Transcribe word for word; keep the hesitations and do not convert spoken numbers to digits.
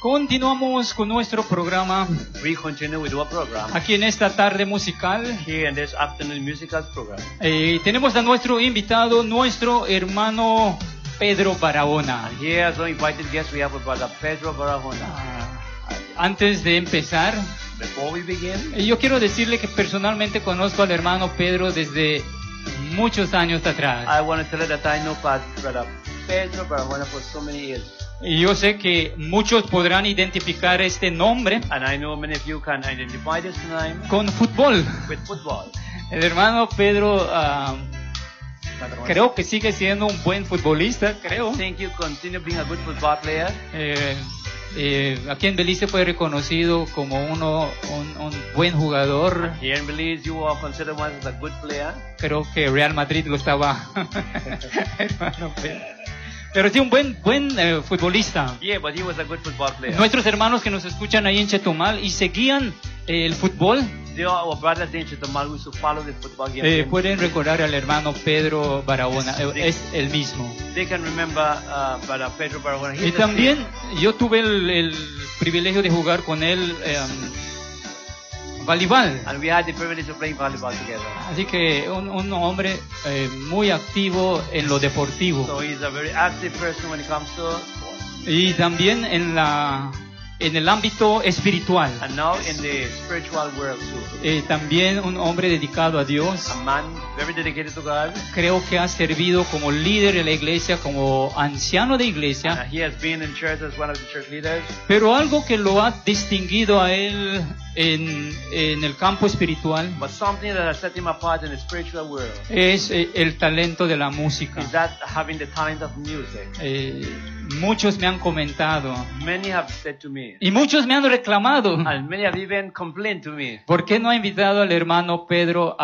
Continuamos con nuestro programa We continue with our program aquí en esta tarde musical. here in this afternoon musical program. Eh, tenemos a nuestro invitado, nuestro hermano Pedro Barahona. And here as our invited guest we have our brother Pedro Barahona. Ah, antes de empezar, Before we begin, eh, yo quiero decirle que personalmente conozco al hermano Pedro desde muchos años atrás. I want to tell you that I know Pat- brother Pedro Barahona for so many years. Y yo sé que muchos podrán identificar este nombre And I know many of you can identify this name con fútbol. with football. El hermano Pedro ah, creo que sigue siendo un buen futbolista, creo. I think you continue being a good football player. Eh, eh, aquí en Belice fue reconocido como uno un, un buen jugador. Here in Belize you are considered one as a good player. Creo que Real Madrid lo estaba. Hermano Pedro. Pero sí, un buen buen eh, futbolista. Yeah, but he was a good football player. Nuestros hermanos que nos escuchan ahí en Chetumal y seguían eh, el fútbol, They are our brothers in Chetumal who used to follow the football game. eh, pueden recordar al hermano Pedro Barahona. Eh, es el mismo. They can remember uh, brother Pedro Barahona. He's Y the también same. yo tuve el, el privilegio de jugar con él eh, voleibol. And we had the privilege of playing volleyball together. Así que un, un hombre eh, muy activo en lo deportivo. So he's a very active person when it comes to sports. Y también en la en el ámbito espiritual. And now in the spiritual world too. Eh, también un hombre dedicado a Dios. A man very dedicated to God. Creo que ha servido como líder de la iglesia, como anciano de iglesia. And he has been in church as one of the church leaders. Pero algo que lo ha distinguido a él en, en el campo espiritual But something that has set him apart in the spiritual world es eh, el talento de la música. is that having the talent of music. Eh, muchos me han comentado Many have said to me, y muchos me han reclamado, and many have even complained to me, ¿por qué no ha invitado al hermano Pedro